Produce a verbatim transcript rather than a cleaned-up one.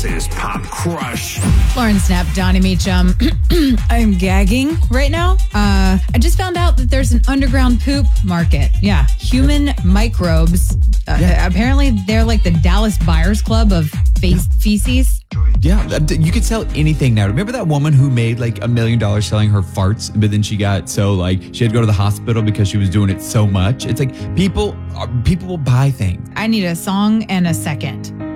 Is Pop Crush. Lauren Snap, Donnie Meacham. I'm gagging right now. Uh, I just found out that there's an underground poop market. Yeah, human microbes. Uh, Yeah. Apparently, they're like the Dallas Buyers Club of fe- feces. Yeah, you could sell anything now. Remember that woman who made like a million dollars selling her farts, but then she got so like she had to go to the hospital because she was doing it so much. It's like people, people will buy things. I need a song and a second.